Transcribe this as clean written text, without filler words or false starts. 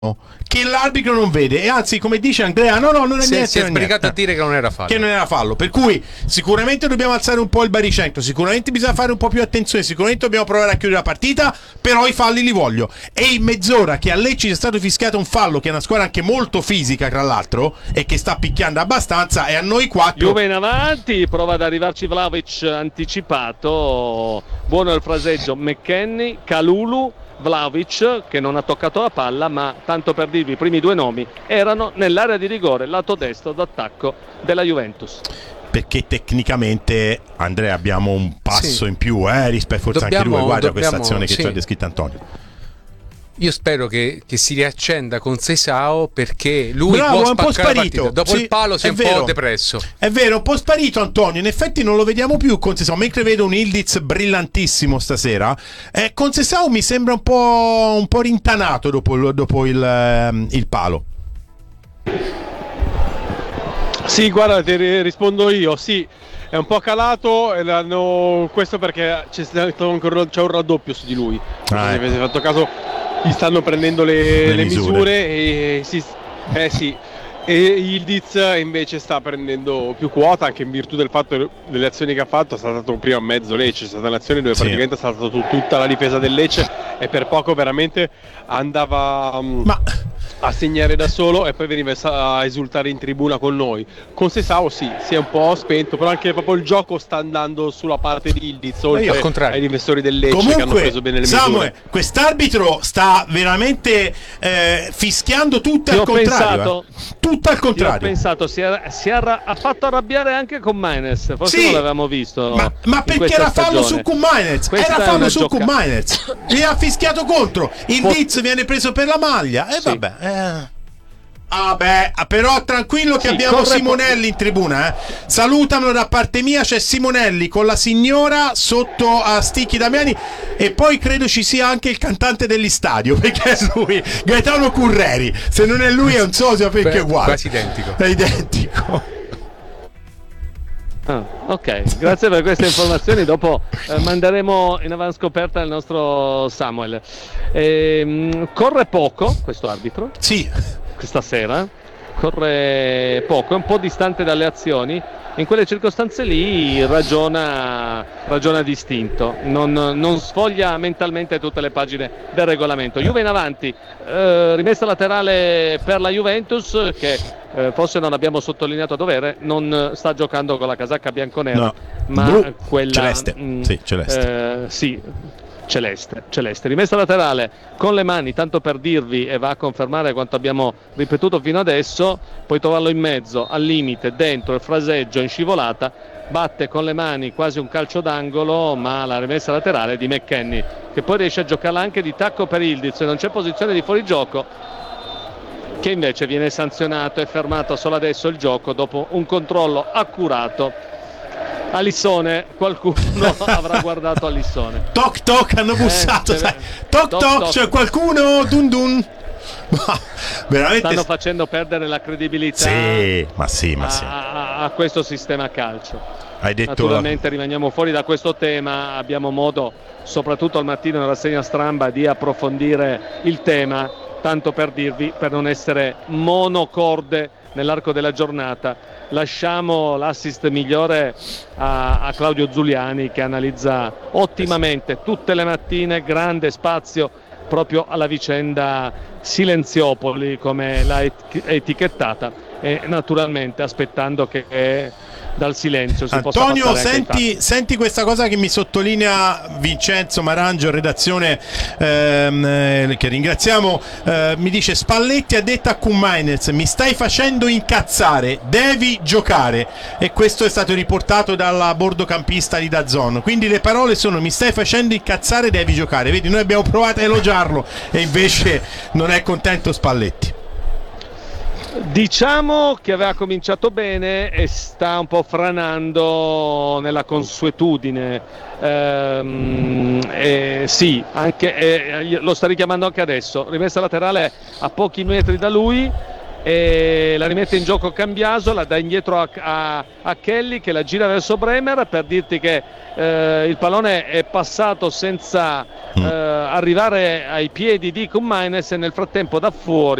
che l'arbitro non vede, e anzi, come dice Andrea, no, non è niente. Si è sbrigato a dire che non era fallo. Per cui sicuramente dobbiamo alzare un po' il baricentro, sicuramente bisogna fare un po' più attenzione, sicuramente dobbiamo provare a chiudere la partita, però i falli li voglio. E in mezz'ora che a Lecce sia stato fischiato un fallo, che è una squadra anche molto fisica tra l'altro e che sta picchiando abbastanza, e a noi 4. Juve in avanti, prova ad arrivarci Vlahovic anticipato, buono il fraseggio, McKennie, Kalulu, Vlahovic che non ha toccato la palla, ma tanto per dirvi, i primi due nomi erano nell'area di rigore, lato destro d'attacco della Juventus. Perché tecnicamente, Andrea, abbiamo un passo in più rispetto forse anche lui. Guarda questa azione che ci ha descritto Antonio. Io spero che si riaccenda con Seisao, perché lui bravo, può è un po' spaccare sparito. Dopo il palo si è un po' depresso. È vero, un po' sparito Antonio. In effetti non lo vediamo più con Seisao, mentre vedo un Ildiz brillantissimo stasera. Con Seisao mi sembra un po' rintanato dopo il palo. Sì, guarda, ti rispondo io. Sì, è un po' calato, questo perché c'è un raddoppio su di lui. Se avete fatto caso, gli stanno prendendo le misure e sì. E Ildiz invece sta prendendo più quota, anche in virtù del fatto delle azioni che ha fatto. È stato prima a mezzo Lecce, è stata un'azione dove praticamente è stata tutta la difesa del Lecce e per poco veramente andava a segnare da solo e poi veniva a esultare in tribuna con noi. Con Seisao si è un po' spento, però anche proprio il gioco sta andando sulla parte di Ildiz, oltre ai difensori del Lecce. Comunque, che hanno preso bene le misure. Samuel, quest'arbitro sta veramente fischiando tutto al contrario. Tutto al contrario. Ho pensato, ha fatto arrabbiare anche con Maines, forse non l'avevamo visto. Ma perché era fallo su Kumainez? Era fallo su Kumainez. Gli ha fischiato contro. Ildiz viene preso per la maglia. Vabbè. Però tranquillo che abbiamo Simonelli in tribuna. Salutamelo da parte mia. C'è Simonelli con la signora sotto a Sticchi Damiani, e poi credo ci sia anche il cantante dell'Istadio, perché è lui, Gaetano Curreri. Se non è lui è un sosia, perché è uguale, quasi identico. È identico. Ok, grazie per queste informazioni. Dopo manderemo in avanscoperta il nostro Samuel. Corre poco questo arbitro. Sì. Questa sera corre poco, è un po' distante dalle azioni. In quelle circostanze lì ragiona distinto, non sfoglia mentalmente tutte le pagine del regolamento. Juve in avanti, rimessa laterale per la Juventus, che forse non abbiamo sottolineato a dovere, non sta giocando con la casacca bianconera, ma quella celeste. Celeste. Rimessa laterale con le mani, tanto per dirvi, e va a confermare quanto abbiamo ripetuto fino adesso. Puoi trovarlo in mezzo, al limite, dentro il fraseggio in scivolata, batte con le mani quasi un calcio d'angolo, ma la rimessa laterale di McKennie, che poi riesce a giocarla anche di tacco per Ildiz, non c'è posizione di fuorigioco, che invece viene sanzionato e fermato solo adesso il gioco dopo un controllo accurato. Alissone, qualcuno avrà guardato Alissone. Toc toc, hanno bussato, sai. Toc, c'è qualcuno, dun dun. Veramente stanno facendo perdere la credibilità a questo sistema calcio. Hai detto. Naturalmente rimaniamo fuori da questo tema, abbiamo modo soprattutto al mattino in rassegna Stramba di approfondire il tema, tanto per dirvi, per non essere monocorde nell'arco della giornata, lasciamo l'assist migliore a Claudio Zuliani, che analizza ottimamente tutte le mattine, grande spazio proprio alla vicenda Silenziopoli, come l'ha etichettata, e naturalmente aspettando che dal silenzio si possa passare Antonio, senti questa cosa che mi sottolinea Vincenzo Marangio, redazione, che ringraziamo, mi dice: Spalletti ha detto a Kumainez: mi stai facendo incazzare, devi giocare. E questo è stato riportato dalla bordocampista di DAZN, quindi le parole sono: mi stai facendo incazzare, devi giocare. Vedi, noi abbiamo provato a elogiarlo e invece non è contento Spalletti. Diciamo che aveva cominciato bene e sta un po' franando nella consuetudine. Sì, anche lo sta richiamando anche adesso. Rimessa laterale a pochi metri da lui, e la rimette in gioco Cambiaso, la dà indietro a Kelly che la gira verso Bremer, per dirti che il pallone è passato senza arrivare ai piedi di Koummaines e nel frattempo da fuori